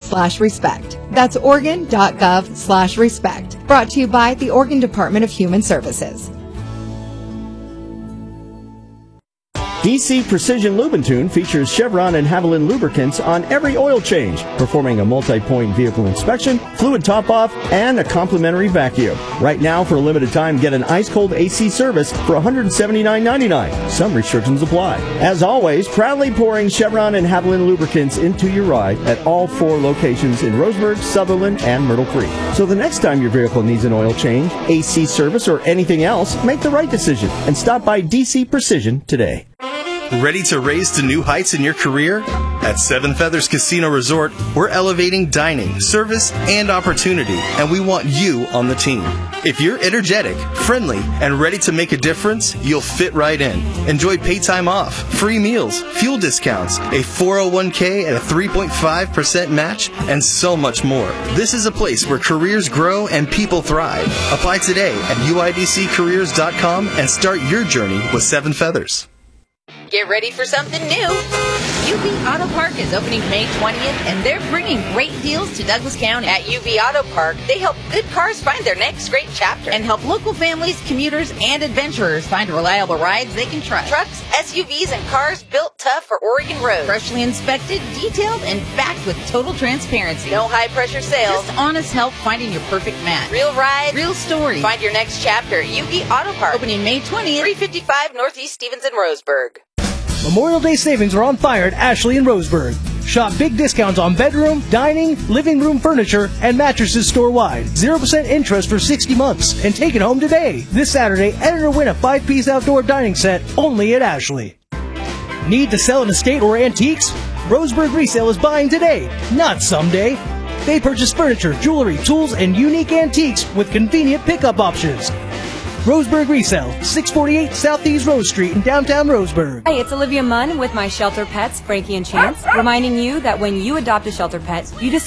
Oregon.gov/respect. That's Oregon.gov/respect. Brought to you by the Oregon Department of Human Services. DC Precision Lube and Tune features Chevron and Haviland lubricants on every oil change, performing a multi-point vehicle inspection, fluid top-off, and a complimentary vacuum. Right now, for a limited time, get an ice-cold AC service for $179.99. Some restrictions apply. As always, proudly pouring Chevron and Haviland lubricants into your ride at all 4 locations in Roseburg, Sutherland, and Myrtle Creek. So the next time your vehicle needs an oil change, AC service, or anything else, make the right decision and stop by DC Precision today. Ready to raise to new heights in your career? At Seven Feathers Casino Resort, we're elevating dining, service, and opportunity, and we want you on the team. If you're energetic, friendly, and ready to make a difference, you'll fit right in. Enjoy paid time off, free meals, fuel discounts, a 401k at a 3.5% match, and so much more. This is a place where careers grow and people thrive. Apply today at uidccareers.com and start your journey with Seven Feathers. Get ready for something new. UV Auto Park is opening May 20th, and they're bringing great deals to Douglas County. At UV Auto Park, they help good cars find their next great chapter and help local families, commuters, and adventurers find reliable rides they can trust. Trucks, SUVs, and cars built tough for Oregon roads. Freshly inspected, detailed, and backed with total transparency. No high-pressure sales. Just honest help finding your perfect match. Real ride, real story. Find your next chapter at UV Auto Park. Opening May 20th, 355 Northeast Stevens in Roseburg. Memorial Day savings are on fire at Ashley and Roseburg. Shop big discounts on bedroom, dining, living room furniture, and mattresses store-wide. 0% interest for 60 months. And take it home today. This Saturday, enter to win a 5-piece outdoor dining set only at Ashley. Need to sell an estate or antiques? Roseburg Resale is buying today, not someday. They purchase furniture, jewelry, tools, and unique antiques with convenient pickup options. Roseburg Resale, 648 Southeast Rose Street in downtown Roseburg. Hey, it's Olivia Munn with my shelter pets, Frankie and Chance, reminding you that when you adopt a shelter pet, you discover